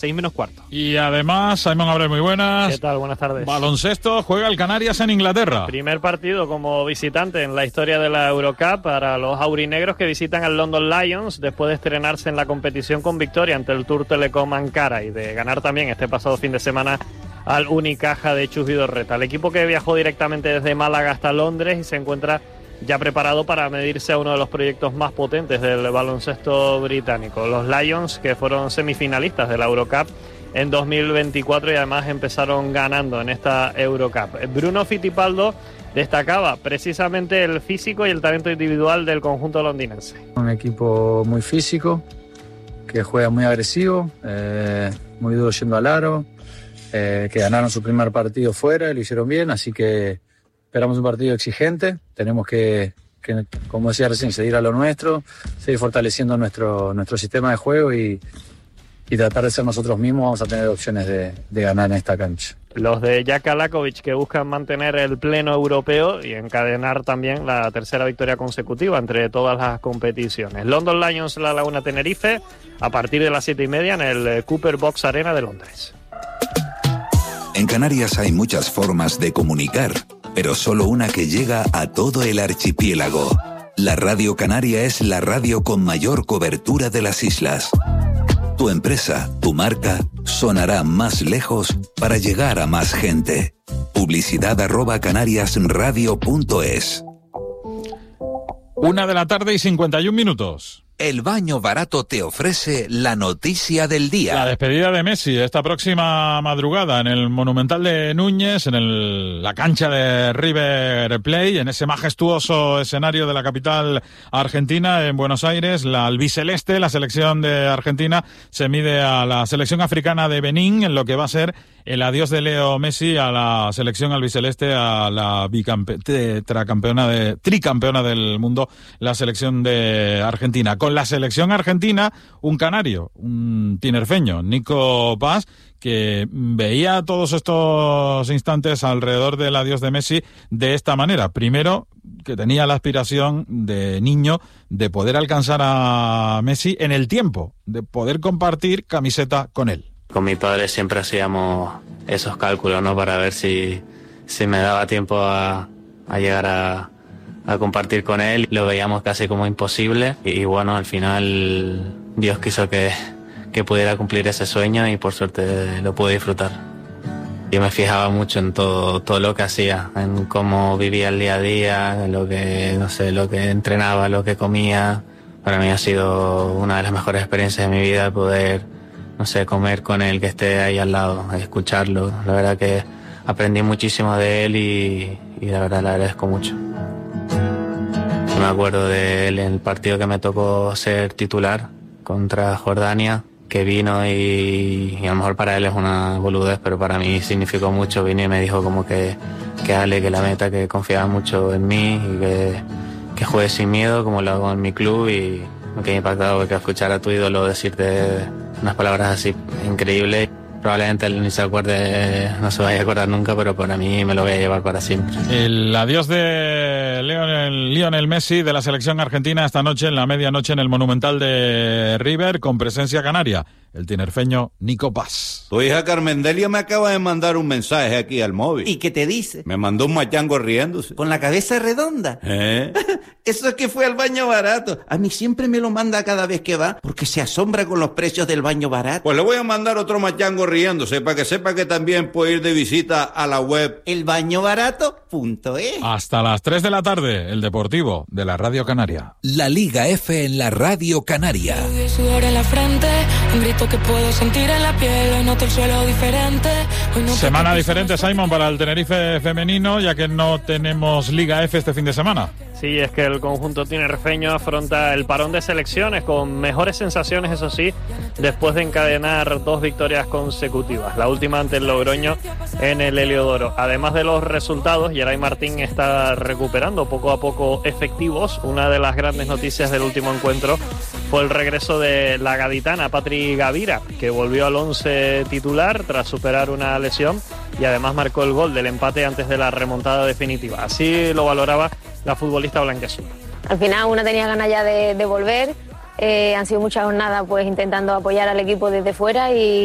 6 menos cuarto. Y además, Simón Abreu, muy buenas. ¿Qué tal? Buenas tardes. Baloncesto, juega el Canarias en Inglaterra. Primer partido como visitante en la historia de la Eurocup para los aurinegros que visitan al London Lions después de estrenarse en la competición con victoria ante el Tour Telecom Ankara y de ganar también este pasado fin de semana al Unicaja de Chus Vidorreta. El equipo que viajó directamente desde Málaga hasta Londres y se encuentra ya preparado para medirse a uno de los proyectos más potentes del baloncesto británico. Los Lions, que fueron semifinalistas de la Eurocup en 2024 y además empezaron ganando en esta Eurocup. Bruno Fittipaldo destacaba precisamente el físico y el talento individual del conjunto londinense. Un equipo muy físico, que juega muy agresivo, muy duro yendo al aro, que ganaron su primer partido fuera y lo hicieron bien, así que esperamos un partido exigente. Tenemos que, como decía recién, seguir a lo nuestro, seguir fortaleciendo nuestro sistema de juego y tratar de ser nosotros mismos. Vamos a tener opciones de ganar en esta cancha. Los de Jaka Lakovic, que buscan mantener el pleno europeo y encadenar también la tercera victoria consecutiva entre todas las competiciones. London Lions, La Laguna Tenerife, a partir de las 7:30 en el Cooper Box Arena de Londres. En Canarias hay muchas formas de comunicar, pero solo una que llega a todo el archipiélago. La Radio Canaria es la radio con mayor cobertura de las islas. Tu empresa, tu marca, sonará más lejos para llegar a más gente. Publicidad@canariasradio.es. 1:51 El Baño Barato te ofrece la noticia del día. La despedida de Messi esta próxima madrugada en el Monumental de Núñez, en la cancha de River Plate, en ese majestuoso escenario de la capital argentina, en Buenos Aires. La albiceleste, la selección de Argentina, se mide a la selección africana de Benín en lo que va a ser el adiós de Leo Messi a la selección albiceleste, a la tricampeona del mundo, la selección de Argentina. Con la selección argentina, un canario, un tinerfeño, Nico Paz, que veía todos estos instantes alrededor del adiós de Messi de esta manera. Primero, que tenía la aspiración de niño de poder alcanzar a Messi en el tiempo, de poder compartir camiseta con él. Con mi padre siempre hacíamos esos cálculos, ¿no? Para ver si me daba tiempo a llegar a compartir con él. Lo veíamos casi como imposible y bueno, al final Dios quiso que pudiera cumplir ese sueño y por suerte lo pude disfrutar. Yo me fijaba mucho en todo lo que hacía, en cómo vivía el día a día, en lo que entrenaba, lo que comía. Para mí ha sido una de las mejores experiencias de mi vida poder, comer con él, que esté ahí al lado, escucharlo. La verdad que aprendí muchísimo de él y la verdad le agradezco mucho. Me acuerdo de él en el partido que me tocó ser titular contra Jordania, que vino y a lo mejor para él es una boludez, pero para mí significó mucho. Vino y me dijo como que Ale, que la meta, que confiaba mucho en mí y que juegue sin miedo como lo hago en mi club, y me quedé impactado porque escuchar a tu ídolo decirte unas palabras así increíbles. Probablemente él ni se acuerde, no se vaya a acordar nunca, pero para mí me lo voy a llevar para siempre. El adiós de Lionel Messi de la selección argentina esta noche, en la medianoche, en el Monumental de River, con presencia canaria, el tinerfeño Nico Paz. Tu hija Carmendelia me acaba de mandar un mensaje aquí al móvil. ¿Y qué te dice? Me mandó un machango riéndose. ¿Con la cabeza redonda? Eso es que fue al Baño Barato. A mí siempre me lo manda cada vez que va, porque se asombra con los precios del Baño Barato. Pues le voy a mandar otro machango riéndose, para que sepa que también puede ir de visita a la web elbañobarato.es. Hasta las 3 de la tarde, el Deportivo de la Radio Canaria. La Liga F en la Radio Canaria. Sudor en la frente, un grito que puedo sentir en la piel. Hoy noto el suelo diferente. Semana diferente, Simon, para el Tenerife femenino, ya que no tenemos Liga F este fin de semana. Sí, es que el conjunto tinerfeño afronta el parón de selecciones con mejores sensaciones, eso sí, después de encadenar 2 victorias consecutivas. La última ante el Logroño en el Heliodoro. Además de los resultados, Yeray Martín está recuperando poco a poco efectivos. Una de las grandes noticias del último encuentro fue el regreso de la gaditana Patri Gavira, que volvió al 11 titular tras superar una lesión y además marcó el gol del empate antes de la remontada definitiva. Así lo valoraba la futbolista blanquiazul. Al final una tenía ganas ya de volver, han sido muchas jornadas pues intentando apoyar al equipo desde fuera y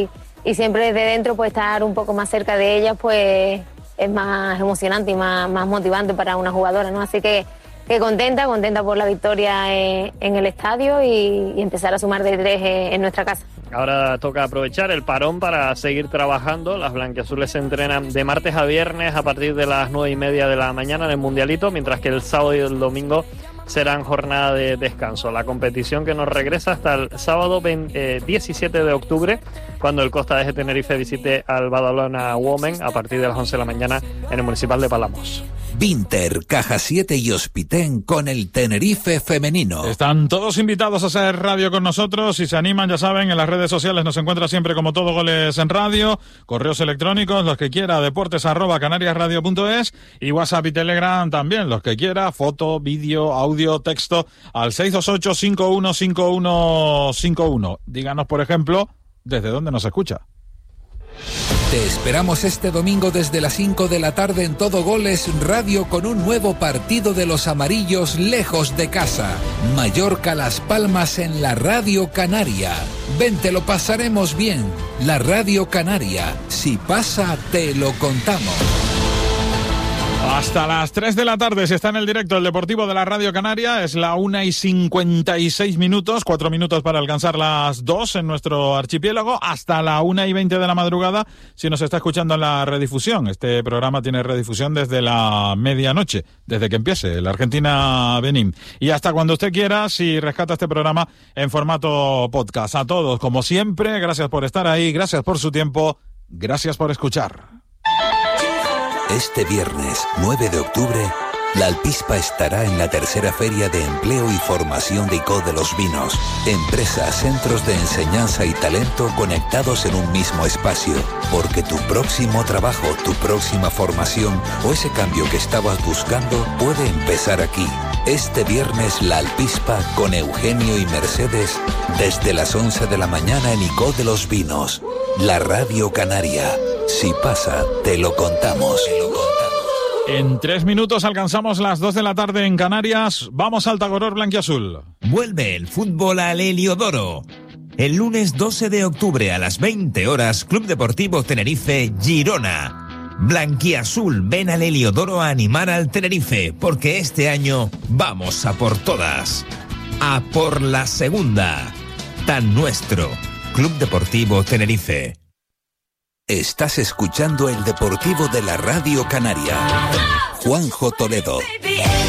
siempre desde dentro pues estar un poco más cerca de ellas pues es más emocionante y más motivante para una jugadora, ¿no? Así que contenta por la victoria en el estadio y empezar a sumar de 3 en nuestra casa. Ahora toca aprovechar el parón para seguir trabajando. Las blanquiazules se entrenan de martes a viernes a partir de las 9:30 de la mañana en el Mundialito, mientras que el sábado y el domingo serán jornada de descanso. La competición que nos regresa hasta el sábado 17 de octubre, cuando el Costa de Tenerife visite al Badalona Women a partir de las 11 de la mañana en el Municipal de Palamos. Vinter, Caja 7 y Hospitén con el Tenerife femenino. Están todos invitados a hacer radio con nosotros. Si se animan, ya saben, en las redes sociales nos encuentra siempre como Todo Goles en Radio, correos electrónicos, los que quiera, deportes@canariasradio.es, y WhatsApp y Telegram también, los que quiera, foto, vídeo, audio, texto, al 628-515151. Díganos, por ejemplo, desde dónde nos escucha. Te esperamos este domingo desde las 5 de la tarde en Todo Goles Radio con un nuevo partido de los amarillos lejos de casa. Mallorca Las Palmas en la Radio Canaria. Ven, te lo pasaremos bien. La Radio Canaria. Si pasa, te lo contamos. Hasta las 3 de la tarde, si está en el directo el Deportivo de la Radio Canaria, es la 1:56, 4 minutos para alcanzar las 2 en nuestro archipiélago, hasta la 1:20 de la madrugada, si nos está escuchando en la redifusión. Este programa tiene redifusión desde la medianoche, desde que empiece, la Argentina-Benín. Y hasta cuando usted quiera, si rescata este programa en formato podcast. A todos, como siempre, gracias por estar ahí, gracias por su tiempo, gracias por escuchar. Este viernes 9 de octubre, la Alpispa estará en la tercera Feria de Empleo y Formación de ICO de los Vinos. Empresas, centros de enseñanza y talento conectados en un mismo espacio. Porque tu próximo trabajo, tu próxima formación o ese cambio que estabas buscando puede empezar aquí. Este viernes la Alpispa con Eugenio y Mercedes desde las 11 de la mañana en ICO de los Vinos. La Radio Canaria. Si pasa, te lo contamos. En 3 minutos alcanzamos las 2 de la tarde en Canarias. Vamos al Tagoror blanquiazul. Vuelve el fútbol al Heliodoro. El lunes 12 de octubre a las 20 horas, Club Deportivo Tenerife, Girona. Blanquiazul, ven al Heliodoro a animar al Tenerife, porque este año vamos a por todas. A por la segunda. Tan nuestro. Club Deportivo Tenerife. Estás escuchando el Deportivo de la Radio Canaria. Juanjo Toledo.